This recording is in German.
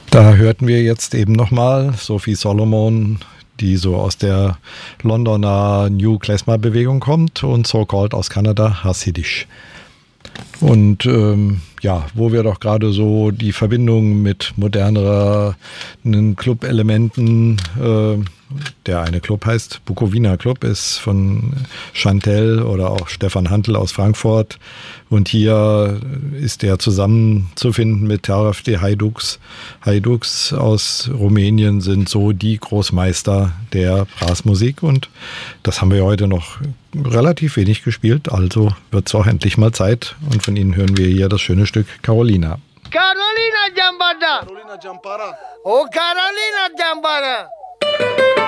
Da hörten wir jetzt eben nochmal Sophie Solomon, die so aus der Londoner New Klezmer-Bewegung kommt, und So Called aus Kanada, Hasidisch. Und wo wir doch gerade so die Verbindung mit moderneren Club-Elementen, der eine Club heißt Bukowina Club, ist von Chantel oder auch Stefan Hantl aus Frankfurt. Und hier ist er zusammenzufinden mit Tarafti Haiduks. Haiduks aus Rumänien sind so die Großmeister der Blasmusik. Und das haben wir heute noch relativ wenig gespielt. Also wird es auch endlich mal Zeit. Und von ihnen hören wir hier das schöne Stück Carolina. Carolina Jambada. Carolina Jampara. Oh, Carolina Jambara.